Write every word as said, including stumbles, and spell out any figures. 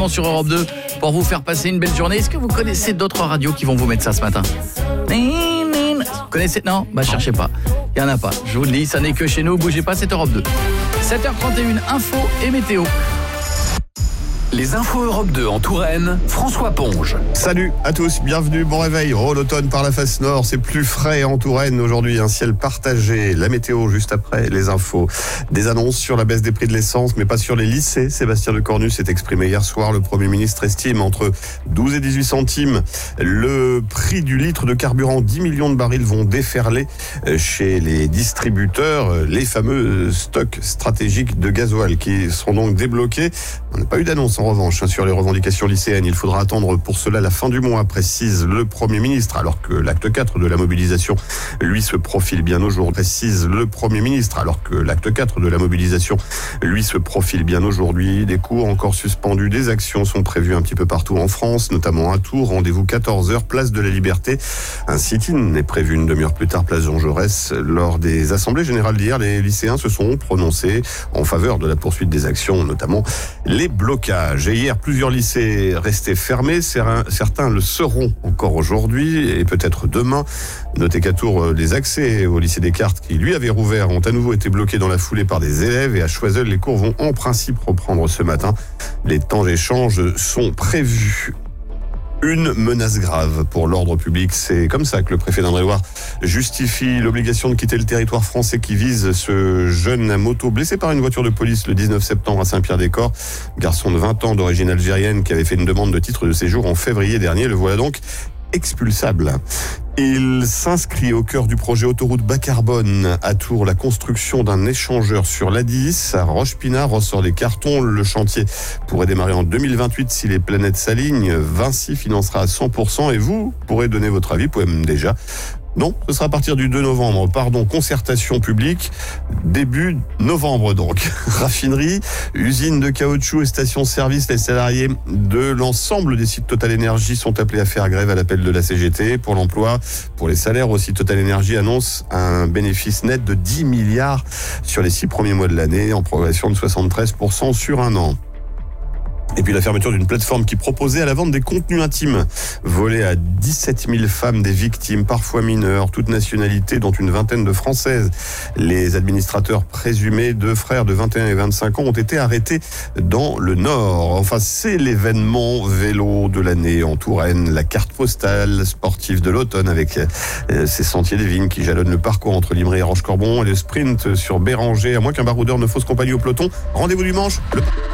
également sur Europe deux pour vous faire passer une belle journée. Est-ce que vous connaissez d'autres radios qui vont vous mettre ça ce matin ? Vous connaissez ? Non ? Bah cherchez pas. Il n'y en a pas. Je vous le dis, ça n'est que chez nous. Bougez pas, c'est Europe deux. sept heures trente et une, info et météo. Les infos Europe deux en Touraine, François Ponge. Salut à tous, bienvenue, bon réveil. Oh, l'automne par la face nord, c'est plus frais en Touraine aujourd'hui, un ciel partagé. La météo juste après les infos. Des annonces sur la baisse des prix de l'essence, mais pas sur les lycées. Sébastien Lecornu s'est exprimé hier soir. Le Premier ministre estime entre douze et dix-huit centimes le prix du litre de carburant. dix millions de barils vont déferler chez les distributeurs. Les fameux stocks stratégiques de gasoil qui seront donc débloqués. On n'a pas eu d'annonce en revanche sur les revendications lycéennes. Il faudra attendre pour cela la fin du mois, précise le Premier ministre, alors que l'acte quatre de la mobilisation, lui, se profile bien aujourd'hui, précise le Premier ministre, alors que l'acte quatre de la mobilisation, lui, se profile bien aujourd'hui. Des cours encore suspendus, des actions sont prévues un petit peu partout en France, notamment à Tours. Rendez-vous quatorze heures, place de la Liberté. Un sit-in est prévu une demi-heure plus tard, place Jean Jaurès. Lors des assemblées générales d'hier, les lycéens se sont prononcés en faveur de la poursuite des actions, notamment les blocages. Et hier, plusieurs lycées restaient fermés. Certains le seront encore aujourd'hui et peut-être demain. Notez qu'à Tours, les accès au lycée Descartes, qui lui avait rouvert, ont à nouveau été bloqués dans la foulée par des élèves. Et à Choiseul, les cours vont en principe reprendre ce matin. Les temps d'échange sont prévus. Une menace grave pour l'ordre public. C'est comme ça que le préfet d'Indre-et-Loire justifie l'obligation de quitter le territoire français qui vise ce jeune à moto blessé par une voiture de police le dix-neuf septembre à Saint-Pierre-des-Corps. Garçon de vingt ans d'origine algérienne qui avait fait une demande de titre de séjour en février dernier. Le voilà donc expulsable. Il s'inscrit au cœur du projet autoroute bas carbone à Tours, la construction d'un échangeur sur l'A dix. À Roche-Pinard ressort des cartons. Le chantier pourrait démarrer en deux mille vingt-huit si les planètes s'alignent. Vinci financera à cent pour cent et vous pourrez donner votre avis, vous pouvez même déjà. Non, ce sera à partir du deux novembre. Pardon, concertation publique, début novembre donc. Raffinerie, usine de caoutchouc et station-service, les salariés de l'ensemble des sites Total Énergie sont appelés à faire grève à l'appel de la C G T. Pour l'emploi, pour les salaires aussi, Total Énergie annonce un bénéfice net de dix milliards sur les six premiers mois de l'année, en progression de soixante-treize pour cent sur un an. Et puis la fermeture d'une plateforme qui proposait à la vente des contenus intimes volés à dix-sept mille femmes, des victimes, parfois mineures, toutes nationalités, dont une vingtaine de françaises. Les administrateurs présumés, deux frères de vingt et un et vingt-cinq ans, ont été arrêtés dans le Nord. Enfin, c'est l'événement vélo de l'année en Touraine, la carte postale sportive de l'automne avec ces sentiers des vignes qui jalonnent le parcours entre Limray et Rochecorbon et le sprint sur Béranger. À moins qu'un baroudeur ne fausse compagnie au peloton, rendez-vous dimanche. Le...